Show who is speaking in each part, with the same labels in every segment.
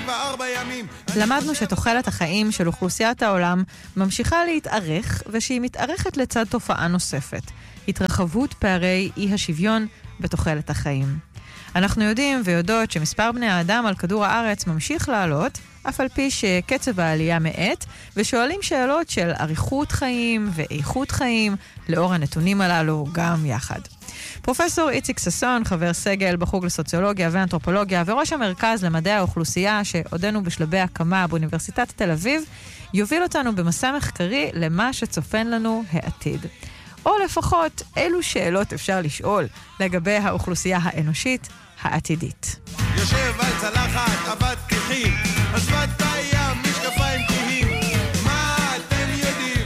Speaker 1: 34 ימים.
Speaker 2: למדנו שתוחלת החיים של אוכלוסיית העולם ממשיכה להתארך, ושהיא מתארכת לצד תופעה נוספת, התרחבות פערי אי השוויון בתוחלת החיים. אנחנו יודעים ויודעות שמספר בני האדם על כדור הארץ ממשיך לעלות, אף על פי שקצב העלייה מעט, ושואלים שאלות של אריכות חיים ואיכות חיים, לאור הנתונים הללו גם יחד. פרופסור איציק ששון, חבר סגל בחוג לסוציולוגיה ואנתרופולוגיה, וראש המרכז למדעי האוכלוסייה, שעודנו בשלבי הקמה באוניברסיטת תל אביב, יוביל אותנו במסע מחקרי למה שצופן לנו העתיד. או לפחות אילו שאלות אפשר לשאול לגבי האוכלוסייה האנושית העתידית.
Speaker 1: יושב על צלחת, עבד כחים, השפת הים, משקפיים כהים, מה אתם יודעים?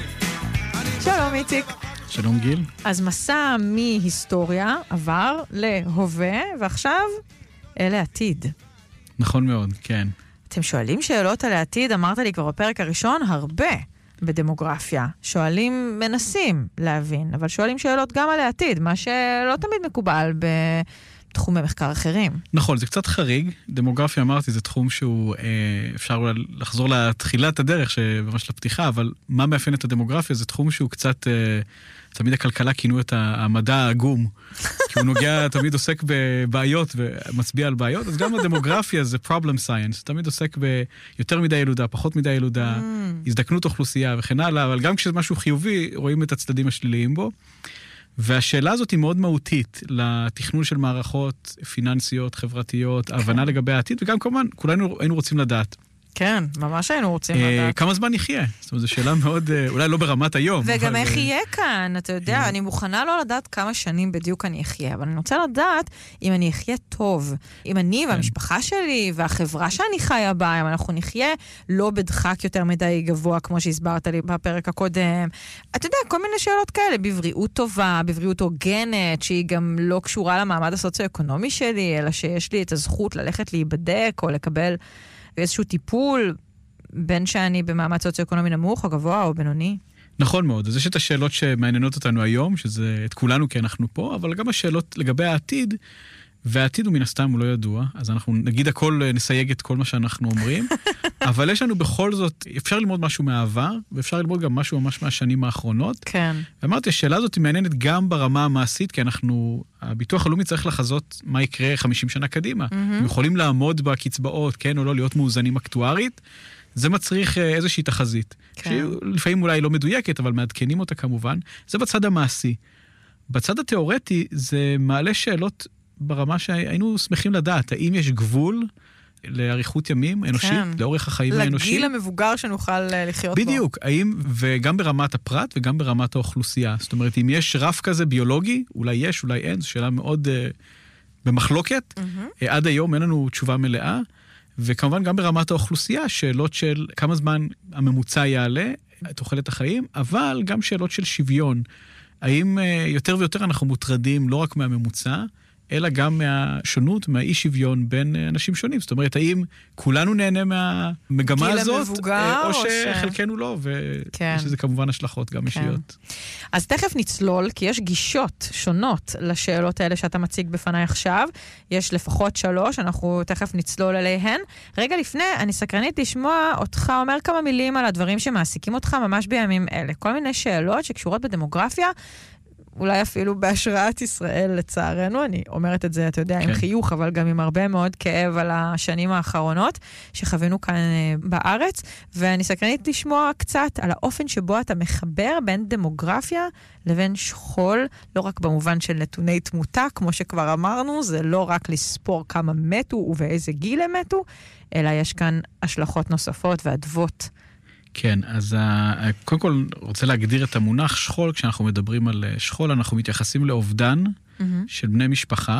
Speaker 2: שלום איציק.
Speaker 3: שלום גיל.
Speaker 2: אז מסע מהיסטוריה עבר להווה, ועכשיו לעתיד.
Speaker 3: נכון מאוד, כן.
Speaker 2: אתם שואלים שאלות על העתיד, אמרת לי כבר בפרק הראשון, הרבה בדמוגרפיה. שואלים, מנסים להבין, אבל שואלים שאלות גם על העתיד, מה שלא תמיד מקובל בתחומי מחקר אחרים.
Speaker 3: נכון, זה קצת חריג. דמוגרפיה, אמרתי, זה תחום שהוא, אפשר לחזור לתחילת הדרך, ממש לפתיחה, אבל מה מאפיין את הדמוגרפיה? זה תחום שהוא קצת, תמיד הכלכלה כינו את המדע העגום, כי הוא נוגע, תמיד עוסק בבעיות ומצביע על בעיות, אז גם הדמוגרפיה זה problem science, תמיד עוסק ביותר מדי ילודה, פחות מדי ילודה, הזדקנות אוכלוסייה וכן הלאה, אבל גם כשזה משהו חיובי, רואים את הצדדים השליליים בו, והשאלה הזאת היא מאוד מהותית לתכנון של מערכות פיננסיות, חברתיות, הבנה לגבי העתיד, וגם כמובן, כולנו היינו רוצים לדעת.
Speaker 2: כן, ממש היינו רוצים לדעת.
Speaker 3: כמה זמן נחיה? זאת אומרת, זו שאלה מאוד, אולי לא ברמת היום.
Speaker 2: וגם איך יהיה כאן, אתה יודע, אני מוכנה לא לדעת כמה שנים בדיוק אני אחיה, אבל אני רוצה לדעת אם אני אחיה טוב, אם אני והמשפחה שלי והחברה שאני חיה בה, אם אנחנו נחיה לא בדחק יותר מדי גבוה, כמו שהסברת לי בפרק הקודם. אתה יודע, כל מיני שאלות כאלה, בבריאות טובה, בבריאות הוגנת, שהיא גם לא קשורה למעמד הסוציו-אקונומי שלי, אלא שיש לי את הזכות ללכת להיבדק או לקבל איזשהו טיפול, בין שאני במעמד סוציו-אקונומי נמוך, או גבוה, או בינוני.
Speaker 3: נכון מאוד. אז יש את השאלות שמעניינות אותנו היום, שזה את כולנו כי אנחנו פה, אבל גם השאלות לגבי העתיד, והעתיד הוא מן הסתם הוא לא ידוע, אז אנחנו נגיד הכל, נסייג את כל מה שאנחנו אומרים, אבל יש לנו בכל זאת, אפשר ללמוד משהו מהעבר, ואפשר ללמוד גם משהו ממש מהשנים האחרונות.
Speaker 2: כן.
Speaker 3: ואמרתי, השאלה הזאת היא מעניינת גם ברמה המעשית, כי הביטוח הלאומי צריך לחזות מה יקרה 50 שנה קדימה. הם יכולים לעמוד בקצבאות, כן או לא, להיות מאוזנים אקטוארית, זה מצריך איזושהי תחזית.
Speaker 2: כן.
Speaker 3: לפעמים אולי לא מדויקת, אבל מעדכנים אותה כמובן. זה בצד המעשי. בצד התיאורטי, זה מעלה שאלות ברמה שהיינו שמחים לדעת, האם יש גבול לאריכות ימים אנושית, כן. לאורך החיים האנושיים?
Speaker 2: לגיל המבוגר שנוכל לחיות
Speaker 3: בדיוק, בו. האם, וגם ברמת הפרט וגם ברמת האוכלוסייה. זאת אומרת, אם יש רף כזה ביולוגי, אולי יש, אולי אין, זו שאלה מאוד במחלוקת. עד היום אין לנו תשובה מלאה, וכמובן גם ברמת האוכלוסייה, שאלות של כמה זמן הממוצע יעלה, תוחלת החיים, אבל גם שאלות של שוויון. האם יותר ויותר אנחנו מוטרדים לא רק מהממוצע, אלא גם מהשונות, מהאי שוויון בין אנשים שונים. זאת אומרת, האם כולנו נהנה מהמגמה הזאת, או שחלקנו לא, ויש לזה כמובן השלכות גם אישיות.
Speaker 2: אז תכף נצלול, כי יש גישות שונות לשאלות האלה שאתה מציג בפניי עכשיו. יש לפחות 3, אנחנו תכף נצלול עליהן. רגע לפני, אני סקרנית לשמוע אותך אומר כמה מילים על הדברים שמעסיקים אותך ממש בימים אלה. כל מיני שאלות שקשורות בדמוגרפיה, אולי אפילו בהשראת ישראל, לצערנו, אני אומרת את זה, אתה יודע, עם חיוך, אבל גם עם הרבה מאוד כאב על השנים האחרונות שחווינו כאן בארץ, ואני סקרנית לשמוע קצת על האופן שבו אתה מחבר בין דמוגרפיה לבין שכול, לא רק במובן של נתוני תמותה, כמו שכבר אמרנו, זה לא רק לספור כמה מתו ובאיזה גיל הם מתו, אלא יש כאן השלכות נוספות ואדוות.
Speaker 3: כן, אז קודם כל רוצה להגדיר את המונח שכול. כשאנחנו מדברים על שכול, אנחנו מתייחסים לאובדן של בני משפחה,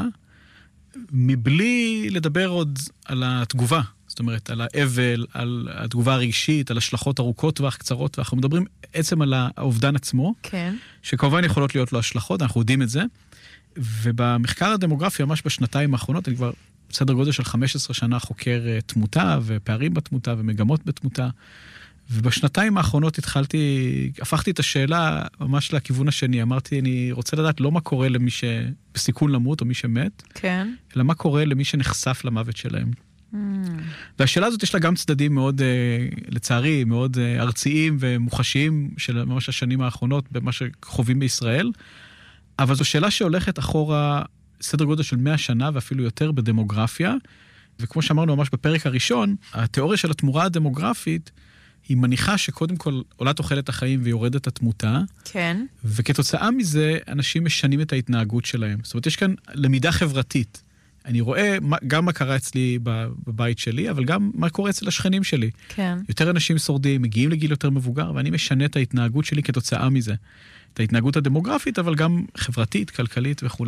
Speaker 3: מבלי לדבר עוד על התגובה. זאת אומרת, על האבל, על התגובה הרגשית, על השלכות ארוכות טווח, קצרות טווח. אנחנו מדברים עצם על האובדן עצמו,
Speaker 2: כן.
Speaker 3: שכמובן יכולות להיות לו השלכות, אנחנו יודעים את זה. ובמחקר הדמוגרפי, ממש בשנתיים האחרונות, אני כבר בסדר גודל של 15 שנה חוקר תמותה ופערים בתמותה ומגמות בתמותה. ובשנתיים האחרונות הפכתי את השאלה ממש לכיוון השני. אמרתי, אני רוצה לדעת לא מה קורה למי שבסיכון למות או מי שמת,
Speaker 2: כן.
Speaker 3: אלא מה קורה למי שנחשף למוות שלהם. והשאלה הזאת יש לה גם צדדים מאוד, לצערי, מאוד ארציים ומוחשיים של ממש השנים האחרונות במה שחווים בישראל, אבל זו שאלה שהולכת אחורה סדר גודל של 100 שנה ואפילו יותר בדמוגרפיה, וכמו שאמרנו ממש בפרק הראשון, התיאוריה של התמורה הדמוגרפית היא מניחה שקודם כל עולה תוחלת החיים ויורדת התמותה,
Speaker 2: כן.
Speaker 3: וכתוצאה מזה אנשים משנים את ההתנהגות שלהם. זאת אומרת, יש כאן למידה חברתית. אני רואה גם מה קרה אצלי בבית שלי, אבל גם מה קורה אצל השכנים שלי.
Speaker 2: כן.
Speaker 3: יותר אנשים שורדים, מגיעים לגיל יותר מבוגר, ואני משנה את ההתנהגות שלי כתוצאה מזה. את ההתנהגות הדמוגרפית, אבל גם חברתית, כלכלית וכו'.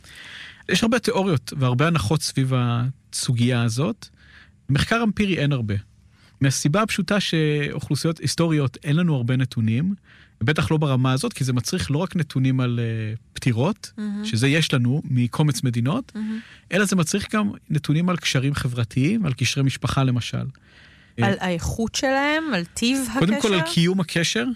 Speaker 3: יש הרבה תיאוריות והרבה הנחות סביב הסוגיה הזאת. מחקר אמפירי אין הרבה. מהסיבה הפשוטה שאוכלוסיות היסטוריות אין לנו הרבה נתונים, בטח לא ברמה הזאת, כי זה מצריך לא רק נתונים על פטירות, שזה יש לנו מקומץ מדינות, אלא זה מצריך גם נתונים על קשרים חברתיים, על קשרי משפחה למשל.
Speaker 2: על האיכות שלהם, על טיב הקשר?
Speaker 3: קודם כל על קיום הקשר,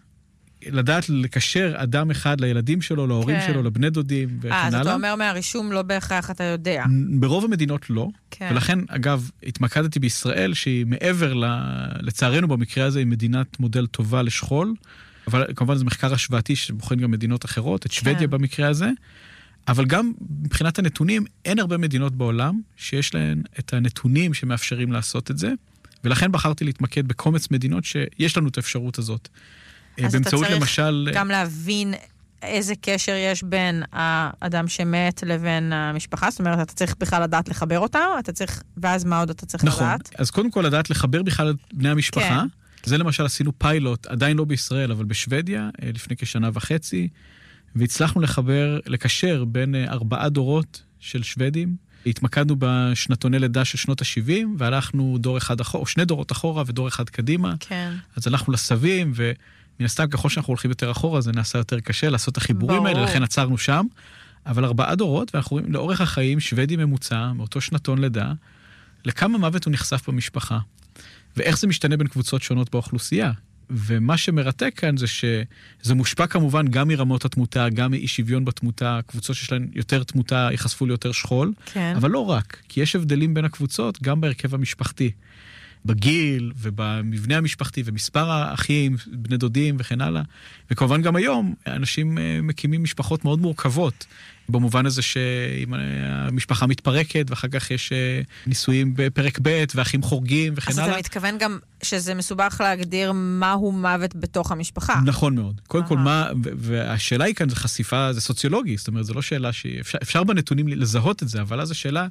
Speaker 3: לדעת לקשר אדם אחד לילדים שלו, להורים שלו, לבני דודים וכן הלאה.
Speaker 2: אז אתה אומר מהרישום לא בהכרח אתה יודע.
Speaker 3: ברוב המדינות לא, ולכן אגב התמקדתי בישראל שהיא מעבר לצערנו במקרה הזה היא מדינת מודל טובה לשכול, אבל כמובן זה מחקר השוואתי שבוחן גם מדינות אחרות, את שוודיה במקרה הזה, אבל גם מבחינת הנתונים אין הרבה מדינות בעולם שיש להן את הנתונים שמאפשרים לעשות את זה, ולכן בחרתי להתמקד בקומץ מדינות שיש לנו את האפשרות הזאת.
Speaker 2: אז אתה צריך למשל גם להבין איזה קשר יש בין האדם שמת לבין המשפחה, זאת אומרת, אתה צריך בכלל לדעת לחבר אותם, אתה צריך, ואז מה עוד אתה צריך לדעת?
Speaker 3: נכון, אז קודם כל לדעת לחבר בכלל את בני המשפחה, זה למשל עשינו פיילוט, עדיין לא בישראל, אבל בשוודיה, לפני כשנה וחצי, והצלחנו לקשר בין 4 דורות של שוודים, התמקדנו בשנתוני לידה של שנות ה-70, והלכנו דור אחד אחורה, או 2 דורות אחורה ודור אחד קדימה, אז הלכנו לסבים, מן הסתם, ככל שאנחנו הולכים יותר אחורה, זה נעשה יותר קשה לעשות את החיבורים האלה, לכן עצרנו שם. אבל 4 דורות, ואנחנו רואים לאורך החיים, שוודי ממוצע, מאותו שנתון לידה, לכמה מוות הוא נחשף במשפחה. ואיך זה משתנה בין קבוצות שונות באוכלוסייה. ומה שמרתק כאן זה שזה מושפע כמובן גם מרמות התמותה, גם מאי שוויון בתמותה, קבוצות שיש להן יותר תמותה ייחשפו ליותר שכול, אבל לא רק, כי יש הבדלים בין הקבוצות, גם בהרכב המשפחתי. בגיל ובמבנה המשפחתי ומספר האחים, בני דודים וכן הלאה. וכמובן גם היום אנשים מקימים משפחות מאוד מורכבות, במובן הזה שאם המשפחה מתפרקת ואחר כך יש נישואים בפרק ב' ואחים חורגים וכן הלאה.
Speaker 2: אז אתה מתכוון גם שזה מסובך להגדיר מהו מוות בתוך המשפחה.
Speaker 3: נכון מאוד. קודם כל מה, והשאלה היא כאן זה חשיפה, זה סוציולוגי, זאת אומרת, זו לא שאלה שאפשר בנתונים לזהות את זה, אבל אז השאלה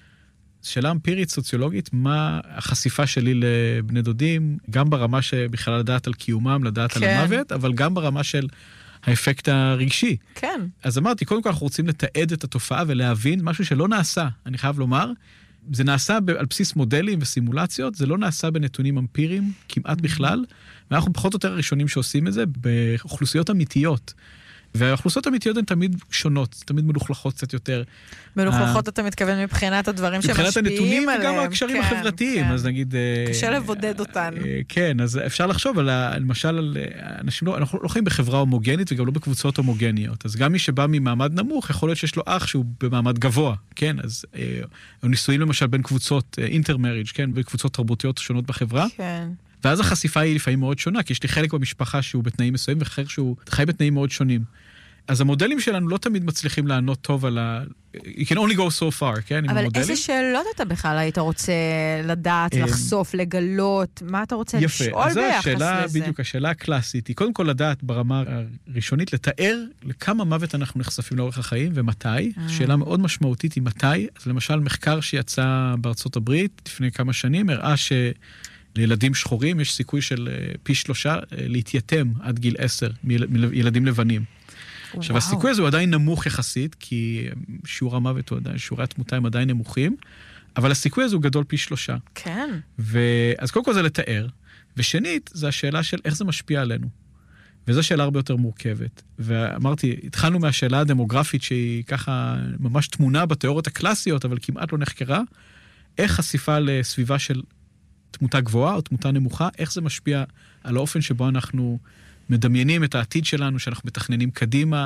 Speaker 3: אמפירית, סוציולוגית, מה החשיפה שלי לבני דודים, גם ברמה שבכלל לדעת על קיומם, לדעת על המוות, אבל גם ברמה של האפקט הרגשי.
Speaker 2: כן.
Speaker 3: אז אמרתי, קודם כל אנחנו רוצים לתעד את התופעה ולהבין משהו שלא נעשה, אני חייב לומר, זה נעשה על בסיס מודלים וסימולציות, זה לא נעשה בנתונים אמפיריים, כמעט בכלל, ואנחנו פחות או יותר הראשונים שעושים את זה באוכלוסיות אמיתיות. והאוכלוסיות האמיתיות הן תמיד שונות, תמיד מלוכלכות קצת יותר.
Speaker 2: מלוכלכות אתה מתכוון מבחינת הדברים שמשפיעים עליהם.
Speaker 3: מבחינת הנתונים וגם הקשרים החברתיים, אז נגיד...
Speaker 2: קשה לבודד אותן.
Speaker 3: כן, אז אפשר לחשוב למשל על אנשים, אנחנו לא חיים בחברה הומוגנית וגם לא בקבוצות הומוגניות, אז גם מי שבא ממעמד נמוך, יכול להיות שיש לו אח שהוא במעמד גבוה, כן, אז נישואים למשל בין קבוצות אינטרמריג', כן, בקבוצות תרבותיות שונות בחברה.
Speaker 2: כן.
Speaker 3: ואז החשיפה היא לפעמים מאוד שונה, כי יש לי חלק במשפחה שהוא בתנאים מסוימים, ואחר שהוא חי בתנאים מאוד שונים. אז המודלים שלנו לא תמיד מצליחים לענות טוב על You can only go so far, כן? עם המודלים.
Speaker 2: אבל איזה שאלות אתה בכלל היית רוצה לדעת, לחשוף, לגלות? מה אתה רוצה לשאול ביחס לזה?
Speaker 3: אז השאלה, בדיוק, השאלה הקלאסית, היא קודם כל לדעת ברמה הראשונית, לתאר לכמה מוות אנחנו נחשפים לאורך החיים, ומתי. שאלה מאוד משמעותית היא מתי. אז למשל, מחקר שיצא בארצות הברית לפני כמה שנים, הראה לילדים שחורים יש סיכוי של פי 3 להתייתם עד גיל 10 מילדים לבנים. עכשיו, הסיכוי הזה הוא עדיין נמוך יחסית, כי שיעור המוות הוא עדיין, שיעורי התמותה הם עדיין נמוכים, אבל הסיכוי הזה הוא גדול פי 3.
Speaker 2: כן.
Speaker 3: אז קודם כל זה לתאר, ושנית, זה השאלה של איך זה משפיע עלינו. וזו שאלה הרבה יותר מורכבת. ואמרתי, התחלנו מהשאלה הדמוגרפית, שהיא ככה ממש תמונה בתיאוריות הקלאסיות, אבל כמעט לא נחקרה, איך חשיפה לסביבה של תמותה גבוהה או תמותה נמוכה, איך זה משפיע על האופן שבו אנחנו מדמיינים את העתיד שלנו, שאנחנו מתכננים קדימה,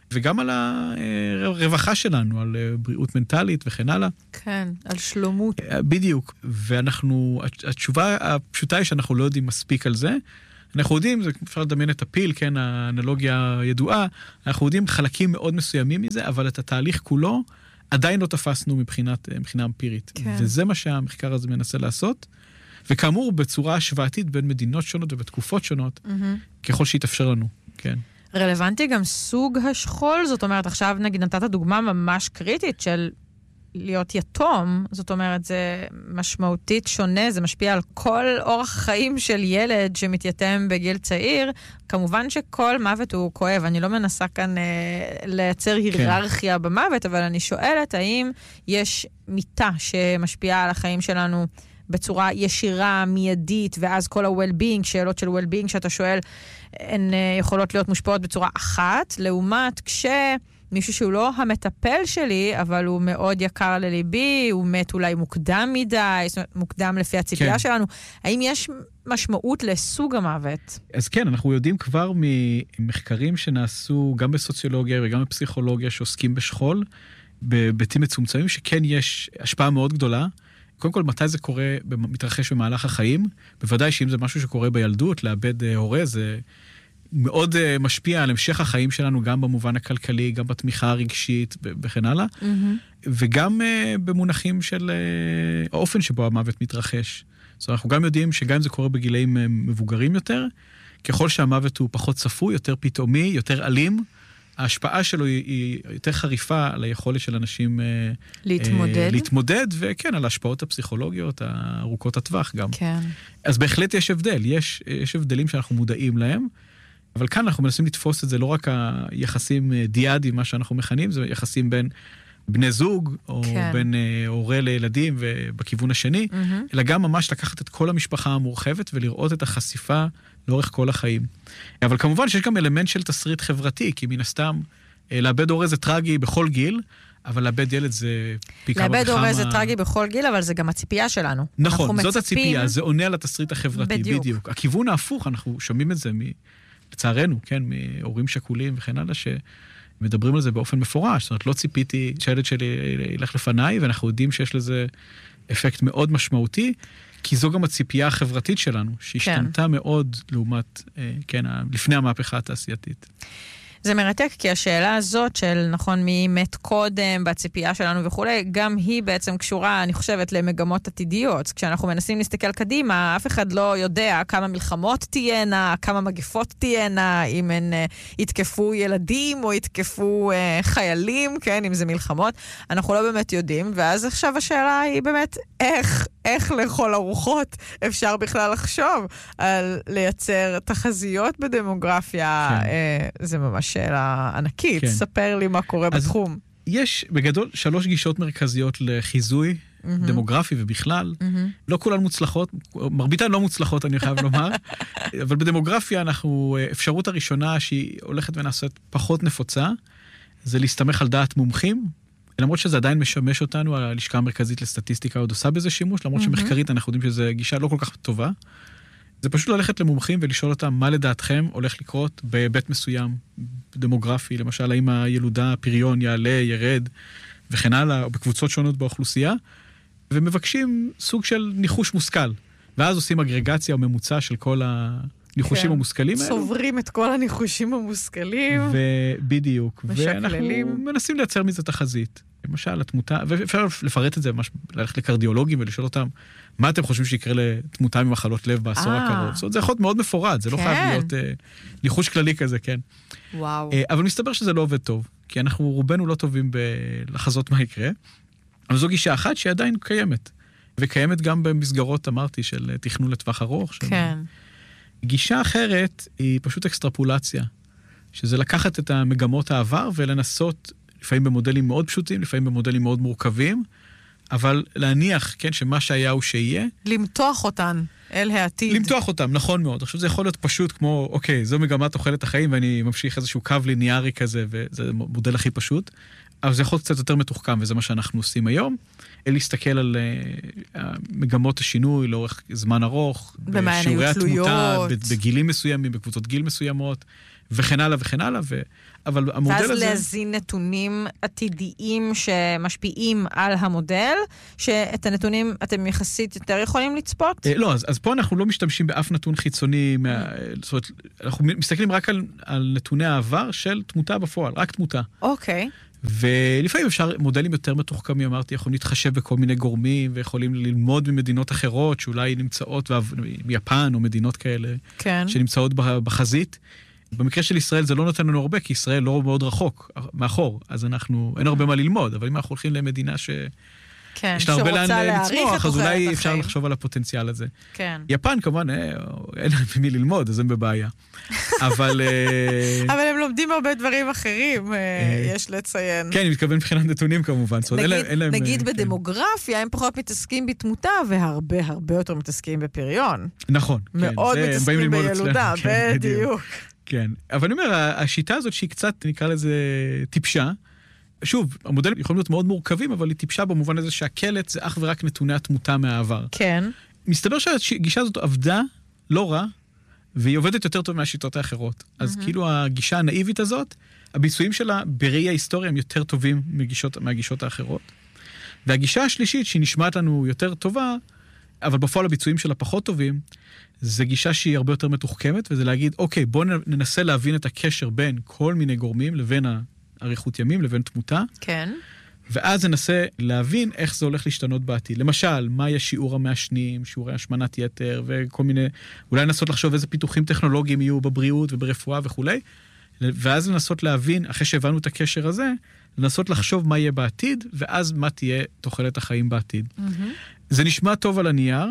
Speaker 3: וגם על הרווחה שלנו, על בריאות מנטלית וכן הלאה.
Speaker 2: כן, על שלומות.
Speaker 3: בדיוק, התשובה הפשוטה היא שאנחנו לא יודעים מספיק על זה. אנחנו יודעים, אפשר לדמיין את הפיל, כן, האנלוגיה הידועה, אנחנו יודעים חלקים מאוד מסוימים מזה, אבל את התהליך כולו עדיין לא תפסנו מבחינה אמפירית.
Speaker 2: כן.
Speaker 3: וזה מה שהמחקר הזה מנסה לעשות. וכאמור, בצורה השוואתית בין מדינות שונות ובתקופות שונות, ככל שיתאפשר לנו, כן.
Speaker 2: רלוונטי גם סוג השכול, זאת אומרת, עכשיו נגיד נתת דוגמה ממש קריטית של להיות יתום, זאת אומרת, זה משמעותית שונה, זה משפיע על כל אורח חיים של ילד שמתייתם בגיל צעיר. כמובן שכל מוות הוא כואב, אני לא מנסה כאן לייצר היררכיה במוות, אבל אני שואלת האם יש מיטה שמשפיעה על החיים שלנו בצורה ישירה, מיידית, ואז כל ה-well-being, שאלות של well-being שאתה שואל, הן יכולות להיות מושפעות בצורה אחת, לעומת מישהו שהוא לא המטפל שלי, אבל הוא מאוד יקר לליבי, הוא מת אולי מוקדם מדי, מוקדם לפי הציפייה שלנו. האם יש משמעות לסוג המוות?
Speaker 3: אז כן, אנחנו יודעים כבר ממחקרים שנעשו גם בסוציולוגיה וגם בפסיכולוגיה שעוסקים בשכול, בביתים מצומצמים, שכן יש השפעה מאוד גדולה. קודם כל, מתי זה קורה, מתרחש במהלך החיים? בוודאי שאם זה משהו שקורה בילדות, לאבד הורה, זה מאוד משפיע על המשך החיים שלנו, גם במובן הכלכלי, גם בתמיכה הרגשית וכן הלאה, וגם במונחים של האופן שבו המוות מתרחש. זאת אומרת, אנחנו גם יודעים שגם אם זה קורה בגילאים מבוגרים יותר, ככל שהמוות הוא פחות צפוי, יותר פתאומי, יותר אלים, ההשפעה שלו היא יותר חריפה על היכולת של אנשים להתמודד, וכן, על ההשפעות הפסיכולוגיות, ארוכות הטווח גם.
Speaker 2: כן.
Speaker 3: אז בהחלט יש הבדל, יש הבדלים שאנחנו מודעים להם, אבל כאן אנחנו מנסים לתפוס את זה לא רק היחסים דיאדים, מה שאנחנו מכנים, זה יחסים בין בני זוג, או בין הורה לילדים ובכיוון השני, אלא גם ממש לקחת את כל המשפחה המורחבת ולראות את החשיפה לאורך כל החיים. אבל כמובן שיש גם אלמנט של תסריט חברתי, כי מן הסתם, לאבד הורה זה טרגי בכל גיל, אבל לאבד ילד זה פי כמה וכמה.
Speaker 2: לאבד הורה זה טרגי בכל גיל, אבל זה גם הציפייה שלנו.
Speaker 3: נכון, זאת הציפייה, זה עונה על התסריט החברתי, בדיוק. הכיוון ההפוך, אנחנו שומעים את זה לצערנו, כן, מהורים שכולים וכן הלאה, שמדברים על זה באופן מפורש. זאת אומרת, לא ציפיתי שהילד שלי ילך לפניי, ואנחנו יודעים שיש לזה אפקט מאוד משמעותי, כי זו גם הציפייה החברתית שלנו, שהשתנתה מאוד לעומת, כן, לפני המהפכה התעשייתית.
Speaker 2: זה מרתק, כי השאלה הזאת של, נכון, מי מת קודם בציפייה שלנו וכולי, גם היא בעצם קשורה, אני חושבת, למגמות עתידיות. כשאנחנו מנסים להסתכל קדימה, אף אחד לא יודע כמה מלחמות תהיינה, כמה מגפות תהיינה, אם הן יתקפו ילדים או יתקפו חיילים, כן, אם זה מלחמות. אנחנו לא באמת יודעים, ואז עכשיו השאלה היא באמת, איך לכל הרוחות אפשר בכלל לחשוב על לייצר תחזיות בדמוגרפיה? זה ממש שאלה ענקית. ספר לי מה קורה בתחום.
Speaker 3: יש בגדול 3 גישות מרכזיות לחיזוי דמוגרפי ובכלל. לא כולן מוצלחות, מרביתן לא מוצלחות אני חייב לומר, אבל בדמוגרפיה אפשרות הראשונה שהיא הולכת ונעשית פחות נפוצה, זה להסתמך על דעת מומחים, למרות שזה עדיין משמש אותנו, הלשכה המרכזית לסטטיסטיקה עוד עושה בזה שימוש, למרות שמחקרית אנחנו יודעים שזו גישה לא כל כך טובה. זה פשוט ללכת למומחים ולשאול אותם מה לדעתכם הולך לקרות בהיבט מסוים, דמוגרפי, למשל האם הילודה, הפריון יעלה, ירד וכן הלאה, או בקבוצות שונות באוכלוסייה, ומבקשים סוג של ניחוש מושכל, ואז עושים אגרגציה או ממוצע של כל הניחושים המושכלים האלו.
Speaker 2: סוברים את כל הניחושים המושכלים.
Speaker 3: בדיוק. ואנחנו מנסים לייצר מזה תחזית. למשל, התמותה, ואפשר לפרט את זה, ללכת לקרדיולוגים ולשאול אותם, מה אתם חושבים שיקרה לתמותה ממחלות לב בעשור הקרוב? זאת אומרת, זה יכול להיות מאוד מפורט, זה לא חייב להיות ניחוש כללי כזה, כן.
Speaker 2: וואו.
Speaker 3: אבל מסתבר שזה לא עובד טוב, כי אנחנו רובנו לא טובים לחזות מה יקרה, אבל זו גישה אחת שהיא עדיין קיימת, וקיימת גם במסגרות, אמרתי, של תכנון לטווח ארוך.
Speaker 2: כן.
Speaker 3: גישה אחרת היא פשוט אקסטרפולציה, שזה לקחת את המגמות העבר ולנסות לפעמים במודלים מאוד פשוטים, לפעמים במודלים מאוד מורכבים, אבל להניח, כן, שמה שהיה הוא שיהיה.
Speaker 2: למתוח אותן אל העתיד.
Speaker 3: למתוח אותם, נכון מאוד. עכשיו זה יכול להיות פשוט כמו, אוקיי, זו מגמת תוחלת החיים, ואני ממשיך איזשהו קו ליניארי כזה, וזה המודל הכי פשוט. אבל זה יכול קצת יותר מתוחכם, וזה מה שאנחנו עושים היום. להסתכל על מגמות השינוי לאורך זמן ארוך, בשיעורי התמותה, בגילים מסוימים, בקבוצות גיל מסוימות, וכן הלאה וכן הלאה, אבל המודל הזה...
Speaker 2: ואז להזין נתונים עתידיים שמשפיעים על המודל, שאת הנתונים אתם יחסית יותר יכולים לצפות?
Speaker 3: לא, אז פה אנחנו לא משתמשים באף נתון חיצוני, זאת אומרת, אנחנו מסתכלים רק על נתוני העבר של תמותה בפועל, רק תמותה.
Speaker 2: אוקיי.
Speaker 3: ולפעמים אפשר, מודלים יותר מתוחכמים, אמרתי, יכולים להתחשב בכל מיני גורמים, ויכולים ללמוד ממדינות אחרות, שאולי נמצאות, מיפן או מדינות כאלה,
Speaker 2: כן.
Speaker 3: שנמצאות בחזית. במקרה של ישראל זה לא נותן לנו הרבה, כי ישראל לא מאוד רחוק מאחור, אז אין הרבה מה ללמוד, אבל אם אנחנו הולכים למדינה יש לה הרבה לאן לצמוח, אז אולי אפשר לחשוב על הפוטנציאל הזה.
Speaker 2: כן.
Speaker 3: יפן כמובן, אין להם מי ללמוד, אז הם בבעיה. אבל
Speaker 2: הם לומדים הרבה דברים אחרים, יש לציין.
Speaker 3: כן, אני מתכוון מבחינת נתונים כמובן.
Speaker 2: נגיד בדמוגרפיה, הם פחות מתעסקים בתמותה, והרבה הרבה יותר מתעסקים בפריון.
Speaker 3: נכון.
Speaker 2: מאוד מתעסקים בילודה, בדיוק.
Speaker 3: כן, אבל אני אומר, השיטה הזאת שהיא קצת, נקרא לזה, טיפשה, שוב, המודלים יכולים להיות מאוד מורכבים, אבל היא טיפשה במובן הזה שהקלט זה אך ורק נתוני התמותה מהעבר.
Speaker 2: כן.
Speaker 3: מסתבר שהגישה הזאת עבדה לא רע, והיא עובדת יותר טוב מהשיטות האחרות. אז כאילו הגישה הנאיבית הזאת, הביצועים שלה בראי ההיסטוריה הם יותר טובים מהגישות האחרות. והגישה השלישית, שהיא נשמעת לנו יותר טובה, אבל בפועל הביצועים שלה פחות טובים, זה גישה שהיא הרבה יותר מתוחכמת, וזה להגיד, אוקיי, בואו ננסה להבין את הקשר בין כל מיני גורמים לבין אריכות ימים, לבין תמותה.
Speaker 2: כן.
Speaker 3: ואז ננסה להבין איך זה הולך להשתנות בעתיד. למשל, מה יהיה שיעור המעשנים, שיעורי השמנת יתר, וכל מיני, אולי לנסות לחשוב איזה פיתוחים טכנולוגיים יהיו בבריאות וברפואה וכו'. ואז לנסות להבין, אחרי שהבנו את הקשר הזה, לנסות לחשוב מה יהיה בעתיד, ואז מה תהיה תוחלת החיים בעתיד. זה נשמע טוב על הנייר,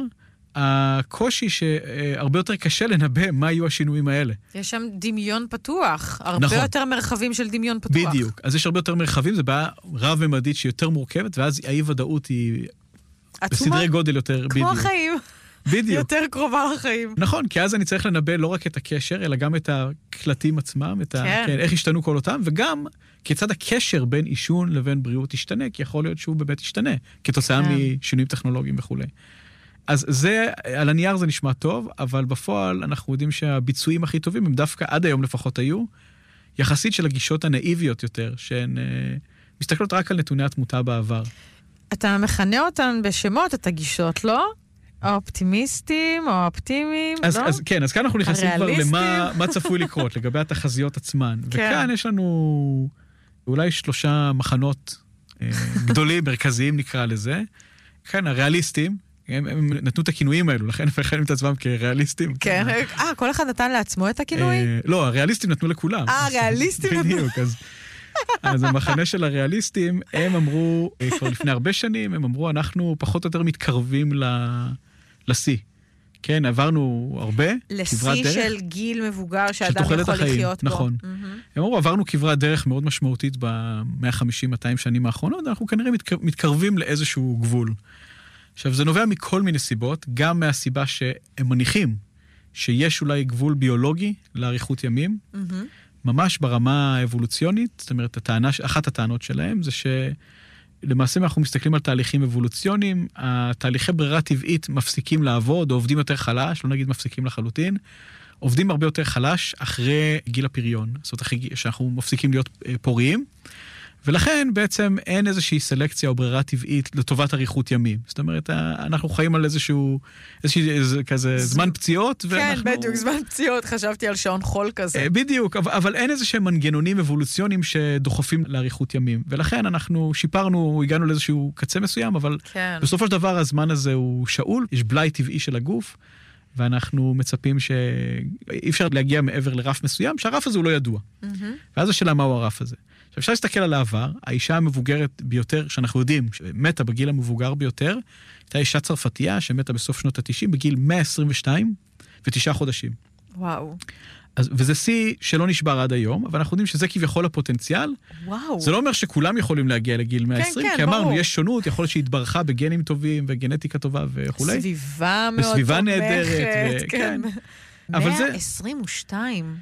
Speaker 3: הקושי שהרבה יותר קשה לנבא מה יהיו השינויים האלה.
Speaker 2: יש שם דמיון פתוח, הרבה נכון. יותר מרחבים של דמיון פתוח.
Speaker 3: בדיוק, אז יש הרבה יותר מרחבים, זה בעיה רב-ממדית שהיא יותר מורכבת, ואז האי-ודאות היא בסדרי גודל יותר...
Speaker 2: כמו החיים.
Speaker 3: בדיוק.
Speaker 2: יותר קרובה לחיים.
Speaker 3: נכון, כי אז אני צריך לנבא לא רק את הקשר, אלא גם את הקלטים עצמם, כן, איך השתנו כל אותם, וגם כיצד הקשר בין עישון לבין בריאות ישתנה, כי יכול להיות שהוא באמת ישתנה, כתוצאה משינויים טכנולוגיים וכו'. אז זה, על הנייר זה נשמע טוב, אבל בפועל אנחנו יודעים שהביצועים הכי טובים הם דווקא עד היום לפחות היו, יחסית של הגישות הנאיביות יותר, שהן מסתכלות רק על נתוני התמותה בעבר.
Speaker 2: אתה מכנה אותן בשמות, את הגישות, לא? האופטימיסטים או האופטימיים, לא?
Speaker 3: אז כן, אז כאן אנחנו נכנסים כבר למה צפוי לקרות, לגבי התחזיות עצמן. וכאן יש לנו אולי 3 מחנות גדולים, מרכזיים נקרא לזה. כאן הריאליסטים, הם נתנו את הכינויים האלו, לכן הם מכנים את עצמם כריאליסטים.
Speaker 2: כן, כל אחד נתן לעצמו את הכינוי?
Speaker 3: לא, הריאליסטים נתנו לכולם.
Speaker 2: הריאליסטים נתנו.
Speaker 3: בדיוק, אז המחנה של הריאליסטים, הם אמרו, כבר לפני הרבה שנים, הם אמרו, אנחנו פחות או יותר מתקרבים לשיא. כן, עברנו הרבה,
Speaker 2: לשיא של גיל מבוגר שאדם יכול לחיות בו.
Speaker 3: נכון. הם אמרו, עברנו כברת דרך מאוד משמעותית ב-150-200 שנים האחרונות, אנחנו כנראה מתקרבים לאיזשהו גבול. עכשיו, זה נובע מכל מיני סיבות, גם מהסיבה שהם מניחים שיש אולי גבול ביולוגי לאריכות ימים, ממש ברמה האבולוציונית, זאת אומרת, אחת הטענות שלהם זה שלמעשה אנחנו מסתכלים על תהליכים אבולוציוניים, התהליכי ברירה טבעית מפסיקים לעבוד, או עובדים יותר חלש, לא נגיד מפסיקים לחלוטין, עובדים הרבה יותר חלש אחרי גיל הפריון, זאת אומרת, אחרי שאנחנו מפסיקים להיות פוריים, ולכן בעצם אין איזושהי סלקציה או ברירה טבעית לטובת אריכות ימים. זאת אומרת, אנחנו חיים על איזשהו כזה זמן פציעות.
Speaker 2: כן, בדיוק, זמן פציעות. חשבתי על שעון חול כזה.
Speaker 3: בדיוק, אבל אין איזשהם מנגנונים אבולוציוניים שדוחפים לאריכות ימים. ולכן אנחנו שיפרנו, הגענו לאיזשהו קצה מסוים, אבל בסופו של דבר הזמן הזה הוא שאול, יש בלאי טבעי של הגוף, ואנחנו מצפים שאי אפשר להגיע מעבר לרף מסוים, שהרף הזה הוא לא ידוע. ואז השאלה מהו הרף הזה. אפשר להסתכל על העבר, האישה המבוגרת ביותר, שאנחנו יודעים, שמתה בגיל המבוגר ביותר, הייתה אישה צרפתייה שמתה בסוף שנות ה-90, בגיל 122 ו9 חודשים.
Speaker 2: וואו.
Speaker 3: וזה שיא שלא נשבר עד היום, אבל אנחנו יודעים שזה כביכול הפוטנציאל.
Speaker 2: וואו.
Speaker 3: זה לא אומר שכולם יכולים להגיע לגיל 120, כי אמרנו, יש שונות, יכול להיות שהתברכה בגנים טובים וגנטיקה טובה וכו'.
Speaker 2: סביבה מאוד
Speaker 3: בסביבה נהדרת.
Speaker 2: כן. 122.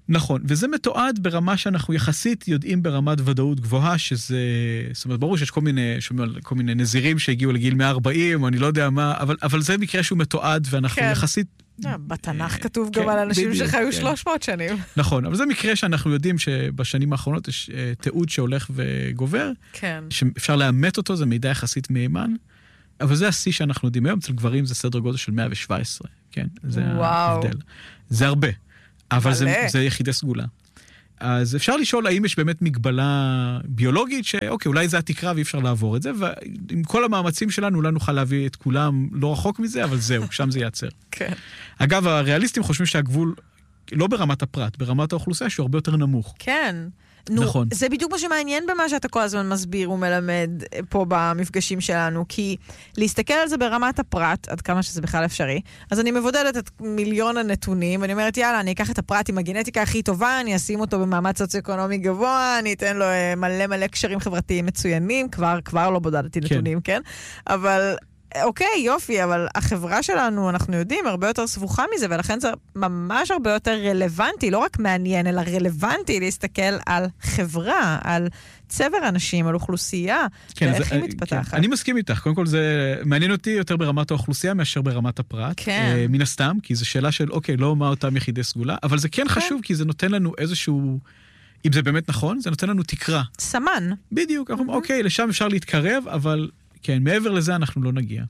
Speaker 3: נכון, וזה מתועד ברמה שאנחנו יחסית יודעים ברמת ודאות גבוהה, שזה, זאת אומרת, ברור שיש כל מיני נזירים שהגיעו לגיל 140, או אני לא יודע מה, אבל זה מקרה שהוא מתועד, ואנחנו יחסית...
Speaker 2: בתנ"ך כתוב גם על אנשים שחיו 300 שנים.
Speaker 3: נכון, אבל זה מקרה שאנחנו יודעים שבשנים האחרונות יש תיעוד שהולך וגובר, שאפשר לאמת אותו, זה מידע יחסית מהימן, אבל זה השיא שאנחנו יודעים היום, אצל גברים זה סדר גודל של 117, כן? זה ההבדל. זה הרבה. אבל זה יחידי סגולה. אז אפשר לשאול האם יש באמת מגבלה ביולוגית, שאוקיי, אולי זה התקרה ואי אפשר לעבור את זה, ועם כל המאמצים שלנו, אולי נוכל להביא את כולם לא רחוק מזה, אבל זהו, שם זה ייעצר.
Speaker 2: כן.
Speaker 3: אגב, הריאליסטים חושבים שהגבול, לא ברמת הפרט, ברמת האוכלוסייה, שהוא הרבה יותר נמוך.
Speaker 2: כן. נכון. זה בדיוק מה שמעניין במה שאתה כל הזמן מסביר ומלמד פה במפגשים שלנו, כי להסתכל על זה ברמת הפרט, עד כמה שזה בכלל אפשרי, אז אני מבודדת את מיליון הנתונים, ואני אומרת, יאללה, אני אקח את הפרט עם הגנטיקה הכי טובה, אני אשים אותו במעמד סוציו-אקונומי גבוה, אני אתן לו מלא קשרים חברתיים מצוינים, כבר לא בודדתי נתונים, כן? אבל... אוקיי, יופי, אבל החברה שלנו, אנחנו יודעים, הרבה יותר סבוכה מזה, ולכן זה ממש הרבה יותר רלוונטי, לא רק מעניין, אלא רלוונטי להסתכל על חברה, על צבר אנשים, על אוכלוסייה, ואיך היא מתפתחת.
Speaker 3: אני מסכים איתך, קודם כל זה מעניין אותי יותר ברמת האוכלוסייה מאשר ברמת הפרט. מן הסתם, כי זו שאלה של, אוקיי, לא מה אותם יחידי סגולה, אבל זה כן חשוב, כי זה נותן לנו איזשהו... אם זה באמת נכון, זה נותן לנו תקרה.
Speaker 2: סמן.
Speaker 3: בדיוק, אוקיי, לשם אפשר להתקרב, אבל כן, מעבר לזה אנחנו לא נגיע.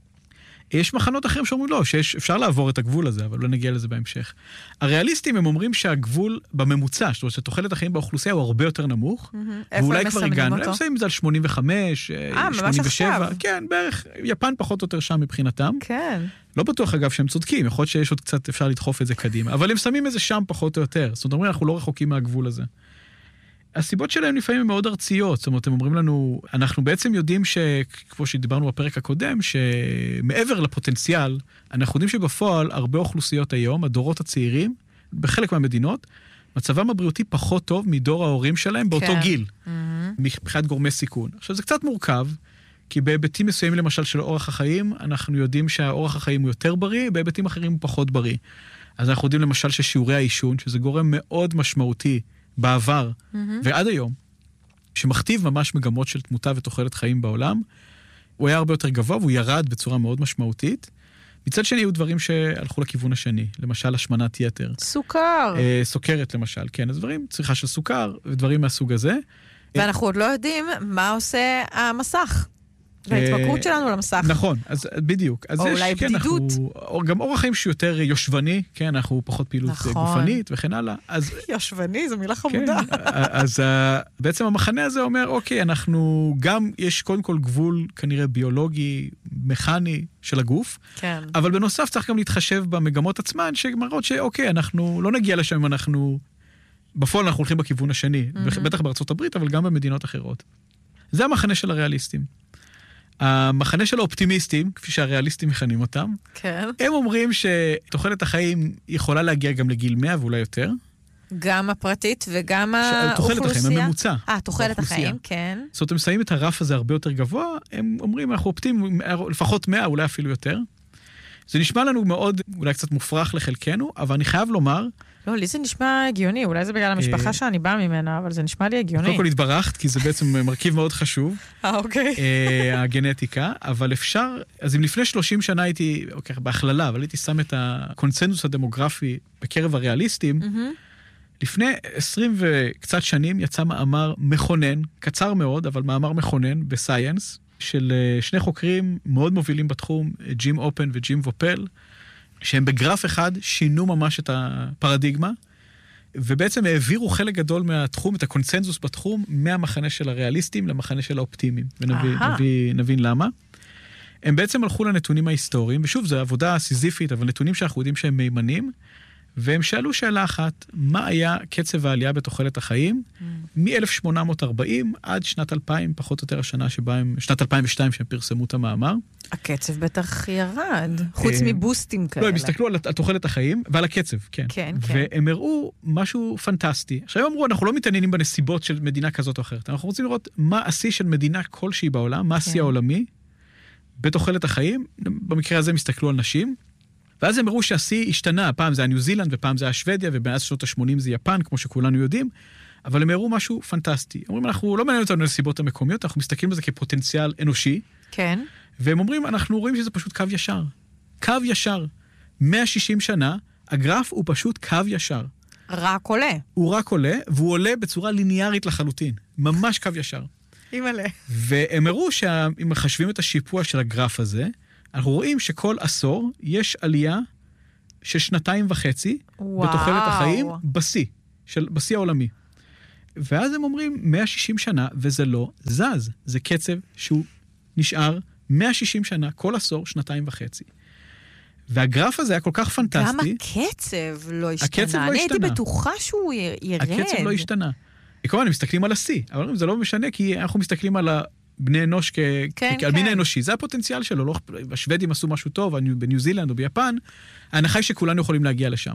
Speaker 3: יש מחנות אחרים שאומרים לא, שאפשר לעבור את הגבול הזה, אבל לא נגיע לזה בהמשך. הריאליסטים הם אומרים שהגבול בממוצע, זאת אומרת, שתוחלת החיים באוכלוסייה הוא הרבה יותר נמוך, ואולי כבר הגענו, הם מסיימים את זה על 85, 87, כן, בערך, יפן פחות או יותר שם מבחינתם.
Speaker 2: כן.
Speaker 3: לא בטוח אגב שהם צודקים, יכול להיות שיש עוד קצת, אפשר לדחוף את זה קדימה, אבל הם שמים את זה שם פחות או יותר, זאת אומרת, אנחנו לא רחוקים מהגבול הזה. הסיבות שלהם לפעמים מאוד ארציות, זאת אומרת, הם אומרים לנו, אנחנו בעצם יודעים כמו שדיברנו בפרק הקודם, שמעבר לפוטנציאל, אנחנו יודעים שבפועל הרבה אוכלוסיות היום, הדורות הצעירים, בחלק מהמדינות, מצבם הבריאותי פחות טוב מדור ההורים שלהם באותו גיל, מבחינת גורמי סיכון. עכשיו, זה קצת מורכב, כי בהיבטים מסוימים למשל של אורח החיים, אנחנו יודעים שהאורח החיים הוא יותר בריא, בהיבטים אחרים הוא פחות בריא. אז אנחנו יודעים למשל ששיעורי העישון, שזה גורם מאוד משמעותי בעבר, ועד היום, שמכתיב ממש מגמות של תמותה ותוחלת חיים בעולם, הוא היה הרבה יותר גבוה, והוא ירד בצורה מאוד משמעותית. מצד שני, היו דברים שהלכו לכיוון השני, למשל השמנת יתר.
Speaker 2: סוכר.
Speaker 3: סוכרת למשל, כן, אז דברים, צריכה של סוכר, ודברים מהסוג הזה.
Speaker 2: ואנחנו עוד לא יודעים מה עושה המסך. וההתמכרות שלנו למסך.
Speaker 3: נכון, אז בדיוק.
Speaker 2: או אולי בדידות.
Speaker 3: גם אורח חיים שיותר יושבני, כן, אנחנו פחות פעילות גופנית וכן הלאה.
Speaker 2: יושבני, זו מילה חמודה.
Speaker 3: אז בעצם המחנה הזה אומר, אוקיי, אנחנו גם, יש קודם כל גבול כנראה ביולוגי, מכני של הגוף,
Speaker 2: כן.
Speaker 3: אבל בנוסף צריך גם להתחשב במגמות עצמן, שמראות שאוקיי, אנחנו לא נגיע לשם אם אנחנו, בפועל אנחנו הולכים בכיוון השני, בטח בארצות הברית, אבל גם במדינות אחרות. זה המחנה של הריאליסטים. המחנה של האופטימיסטים, כפי שהריאליסטים מכנים אותם,
Speaker 2: כן.
Speaker 3: הם אומרים שתוחלת החיים יכולה להגיע גם לגיל 100 ואולי יותר.
Speaker 2: גם הפרטית וגם האוכלוסייה.
Speaker 3: תוחלת החיים, הממוצע.
Speaker 2: תוחלת החיים, כן.
Speaker 3: זאת אומרת, הם שמים את הרף הזה הרבה יותר גבוה, הם אומרים, אנחנו אופטימיים, לפחות 100, אולי אפילו יותר. זה נשמע לנו מאוד, אולי קצת מופרך לחלקנו, אבל אני חייב לומר...
Speaker 2: לא, לי זה נשמע הגיוני, אולי זה בגלל המשפחה שאני באה ממנה, אבל זה נשמע לי הגיוני.
Speaker 3: קודם כל התברכת, כי זה בעצם מרכיב מאוד חשוב.
Speaker 2: אוקיי.
Speaker 3: הגנטיקה, אבל אפשר, אז אם לפני 30 שנה הייתי, אוקיי, בהכללה, אבל הייתי שם את הקונצנזוס הדמוגרפי בקרב הריאליסטים, לפני 20 וקצת שנים יצא מאמר מכונן, קצר מאוד, אבל מאמר מכונן בסייאנס, של שני חוקרים מאוד מובילים בתחום, ג'ים אופן וג'ים וופל, שהם בגרף אחד שינו ממש את הפרדיגמה, ובעצם העבירו חלק גדול מהתחום, את הקונצנזוס בתחום, מהמחנה של הריאליסטים למחנה של האופטימיים. ונבין למה. הם בעצם הלכו לנתונים ההיסטוריים, ושוב, זו עבודה סיזיפית, אבל נתונים שאנחנו יודעים שהם מימנים, והם שאלו שאלה אחת, מה היה קצב העלייה בתוחלת החיים, מ-1840 עד שנת 2000, פחות או יותר השנה שבה הם, שנת 2002 שהם פרסמו את המאמר.
Speaker 2: הקצב בטח ירד, חוץ מבוסטים כאלה.
Speaker 3: לא, הם הסתכלו על תוחלת החיים ועל הקצב, כן.
Speaker 2: כן.
Speaker 3: והם הראו משהו פנטסטי. עכשיו הם אמרו, אנחנו לא מתעניינים בנסיבות של מדינה כזאת או אחרת, אנחנו רוצים לראות מה השיא של מדינה כלשהי בעולם, מה השיא העולמי, בתוחלת החיים, במקרה הזה הם הסתכלו על נשים, ואז הם הראו שהשיא השתנה, פעם זה היה ניו זילנד, ופעם זה היה שוודיה, ובאז שנות ה-80 זה יפן, כמו שכולנו יודעים, אבל הם הראו משהו פנטסטי. אומרים, אנחנו לא מעניין אותנו לסיבות המקומיות, אנחנו מסתכלים על זה כפוטנציאל אנושי,
Speaker 2: כן.
Speaker 3: והם אומרים, אנחנו רואים שזה פשוט קו ישר. קו ישר. 160 שנה, הגרף הוא פשוט קו ישר.
Speaker 2: רק עולה.
Speaker 3: הוא רק עולה, והוא עולה בצורה ליניארית לחלוטין. ממש קו ישר.
Speaker 2: אימאלה.
Speaker 3: והם הראו שאם מחשבים את השיפוע של הגרף הזה, אנחנו רואים שכל עשור יש עלייה של 2.5 בתוחלת החיים בשיא העולמי. ואז הם אומרים 160 שנה, וזה לא זז. זה קצב שהוא נשאר 160 שנה, כל עשור 2.5. והגרף הזה היה כל כך פנטסטי.
Speaker 2: גם הקצב לא השתנה.
Speaker 3: הקצב לא השתנה.
Speaker 2: אני הייתי בטוחה שהוא ירד.
Speaker 3: הקצב לא השתנה. כמובן, הם מסתכלים על השיא, אבל זה לא משנה, כי אנחנו מסתכלים על בני אנוש על מין האנושי. זה הפוטנציאל שלו. לא, השוודים עשו משהו טוב, בניו זילנד או ביפן, ההנחה היא שכולנו יכולים להגיע לשם.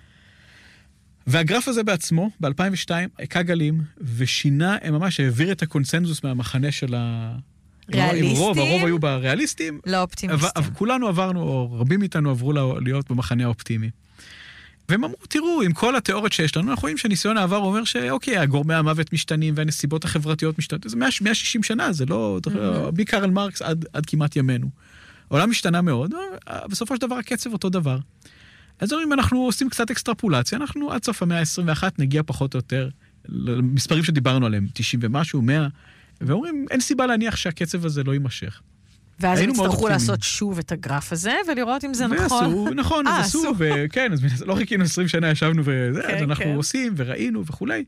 Speaker 3: והגרף הזה בעצמו, ב-2002, עקה גלים, ושינה, הם ממש העביר את הקונסנזוס מהמחנה של
Speaker 2: ריאליסטים?
Speaker 3: הרוב היו בריאליסטים.
Speaker 2: לא אופטימיסטים.
Speaker 3: כולנו עברנו, או רבים מאיתנו עברו להיות במחנה האופטימי. והם אמרו, תראו, עם כל התיאוריות שיש לנו, אנחנו רואים שניסיון העבר אומר שאוקיי, הגורמי המוות משתנים, והנסיבות החברתיות משתנות. זה 160 שנה, זה לא, מקרל מרקס עד כמעט ימינו. העולם משתנה מאוד, בסופו של דבר הקצב אותו דבר. אז אם אנחנו עושים קצת אקסטרפולציה, אנחנו עד סוף המאה ה-21 נגיע פחות או יותר למספרים שדיברנו עליהם, 90 ומשהו, 100, ואומרים, אין סיבה להניח שהקצב הזה לא יימשך.
Speaker 2: ואז הם יצטרכו לעשות שוב את הגרף הזה, ולראות אם זה נכון.
Speaker 3: ועשו, נכון, אז עשו, וכן, אז לא חיכינו 20 שנה, ישבנו וזה, אז אנחנו עושים וראינו וכולי.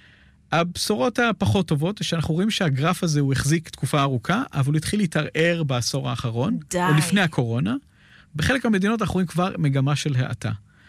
Speaker 3: הבשורות הפחות טובות, שאנחנו רואים שהגרף הזה הוא החזיק תקופה ארוכה, אבל הוא התחיל להתערער בעשור האחרון, או לפני הקורונה. בחלק מהמדינות אנחנו רואים כבר מגמה של האטה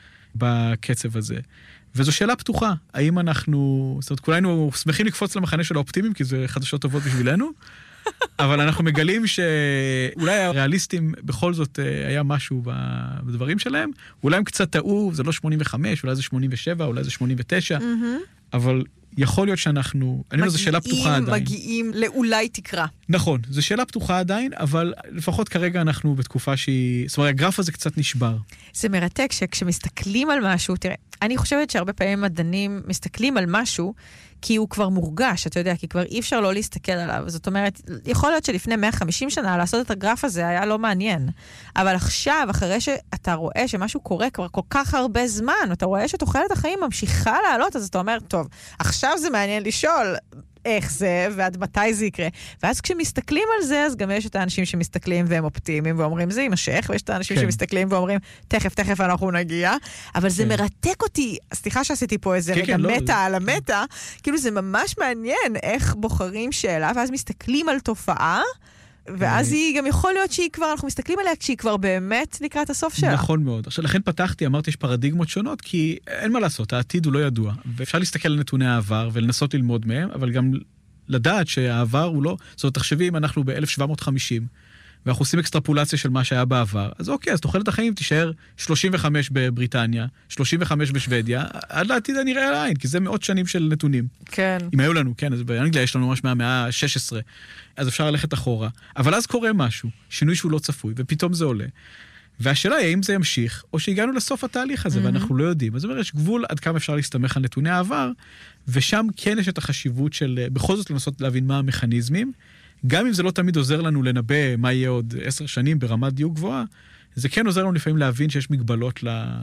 Speaker 3: בקצב הזה. וזו שאלה פתוחה, האם אנחנו, זאת אומרת, כולנו שמחים לקפוץ למחנה של האופטימיים, כי זה חדשות טובות בשבילנו, אבל אנחנו מגלים שאולי הריאליסטים בכל זאת היה משהו בדברים שלהם, אולי הם קצת טעו, זה לא 85, אולי זה 87, אולי זה 89, אבל יכול להיות שאנחנו, אני אומר, זו שאלה פתוחה עדיין.
Speaker 2: מגיעים לאולי תקרה.
Speaker 3: נכון, זו שאלה פתוחה עדיין, אבל לפחות כרגע אנחנו בתקופה שהיא, זאת אומרת, הגרף הזה קצת נשבר.
Speaker 2: זה מרתק שכשמסתכלים על משהו, תראה, אני חושבת שהרבה פעמים מדענים מסתכלים על משהו, כי הוא כבר מורגש, אתה יודע, כי כבר אי אפשר לא להסתכל עליו. זאת אומרת, יכול להיות שלפני 150 שנה לעשות את הגרף הזה היה לא מעניין. אבל עכשיו, אחרי שאתה רואה שמשהו קורה כבר כל כך הרבה זמן, אתה רואה שתוחלת החיים ממשיכה לעלות, אז אתה אומר, טוב, עכשיו זה מעניין לשאול איך זה, ועד מתי זה יקרה. ואז כשמסתכלים על זה, אז גם יש את האנשים שמסתכלים והם אופטימיים, ואומרים, זה יימשך, ויש את האנשים שמסתכלים ואומרים, תכף אנחנו נגיע. אבל זה מרתק אותי, סליחה שעשיתי פה איזה רגע מטה על המטה, כאילו זה ממש מעניין איך בוחרים שאלה, ואז מסתכלים על תופעה, ואז היא גם יכול להיות שהיא כבר, אנחנו מסתכלים עליה כשהיא כבר באמת לקראת הסוף שלה.
Speaker 3: נכון מאוד. עכשיו, לכן פתחתי, אמרתי, יש פרדיגמות שונות, כי אין מה לעשות, העתיד הוא לא ידוע. ואפשר להסתכל על נתוני העבר ולנסות ללמוד מהם, אבל גם לדעת שהעבר הוא לא, זאת אומרת, תחשבי אם אנחנו ב-1750, ואנחנו עושים אקסטרפולציה של מה שהיה בעבר, אז אוקיי, אז תוחלת החיים תישאר 35 בבריטניה, 35 בשוודיה, עד לעתיד הנראה על העין, כי זה מאות שנים של נתונים.
Speaker 2: כן.
Speaker 3: אם היו לנו, כן, אז באנגליה יש לנו ממש מהמאה ה-16, אז אפשר ללכת אחורה. אבל אז קורה משהו, שינוי שהוא לא צפוי, ופתאום זה עולה. והשאלה היא האם זה ימשיך, או שהגענו לסוף התהליך הזה, ואנחנו לא יודעים. אז זאת אומרת, יש גבול עד כמה אפשר להסתמך על נתוני העבר, ושם כן יש את החשיבות של, בכל זאת לנסות להבין מה המכניזמים, גם אם זה לא תמיד עוזר לנו לנבא מה יהיה עוד 10 שנים ברמת דיוק גבוהה, זה כן עוזר לנו לפעמים להבין שיש מגבלות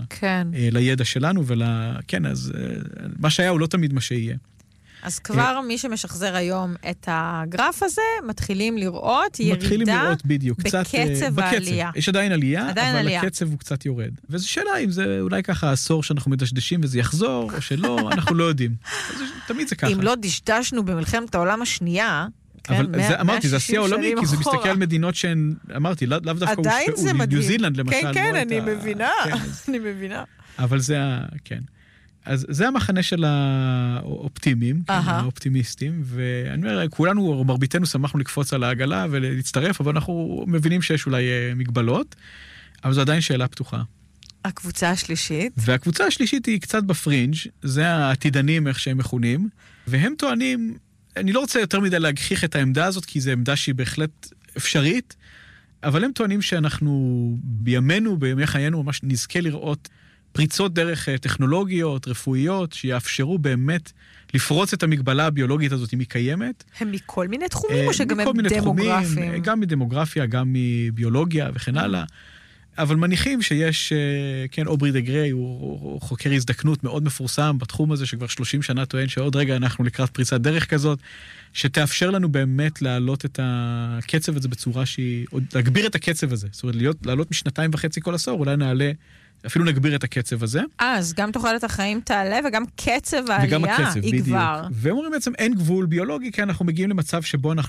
Speaker 3: לידע שלנו, כן, אז מה שהיה הוא לא תמיד מה שיהיה.
Speaker 2: אז כבר מי שמשחזר היום את הגרף הזה, מתחילים לראות ירידה בקצב העלייה.
Speaker 3: יש עדיין עלייה, אבל הקצב הוא קצת יורד. וזו שאלה אם זה אולי ככה עשור שאנחנו מדשדשים וזה יחזור, או שלא, אנחנו לא יודעים. תמיד זה ככה.
Speaker 2: אם לא דשדשנו במלחמת העולם השנייה,
Speaker 3: אבל אמרתי, זה השיא העולמי, כי זה מסתכל על מדינות שהן, אמרתי, לאו דווקא הושפעו, ניו זילנד למשל.
Speaker 2: כן, אני מבינה.
Speaker 3: אבל זה, כן. אז זה המחנה של האופטימיים, האופטימיסטים, ואני אומר, כולנו, מרביתנו שמחנו לקפוץ על העגלה ולהצטרף, אבל אנחנו מבינים שיש אולי מגבלות, אבל זו עדיין שאלה פתוחה.
Speaker 2: הקבוצה השלישית?
Speaker 3: והקבוצה השלישית היא קצת בפרינג', זה העתידנים, איך שהם מכונים, והם טוענים, אני לא רוצה יותר מדי להגחיך את העמדה הזאת, כי זו עמדה שהיא בהחלט אפשרית, אבל הם טוענים שאנחנו בימינו, בימי חיינו, ממש נזכה לראות פריצות דרך טכנולוגיות, רפואיות, שיאפשרו באמת לפרוץ את המגבלה הביולוגית הזאת, אם היא קיימת.
Speaker 2: הם מכל מיני תחומים, או שגם הם דמוגרפיים?
Speaker 3: גם מדמוגרפיה, גם מביולוגיה וכן הלאה. אבל מניחים שיש, כן, אוברי דה גריי, הוא חוקר הזדקנות מאוד מפורסם בתחום הזה, שכבר 30 שנה טוען שעוד רגע אנחנו לקראת פריצת דרך כזאת, שתאפשר לנו באמת להעלות את הקצב הזה בצורה שהיא, או להגביר את הקצב הזה. זאת אומרת, לעלות מ2.5 כל עשור, אולי נעלה, אפילו נגביר את הקצב הזה.
Speaker 2: אז גם תוחלת החיים תעלה, וגם קצב העלייה יגבר.
Speaker 3: והם אומרים בעצם אין גבול ביולוגי, כי אנחנו מגיעים למצב שבו אנחנו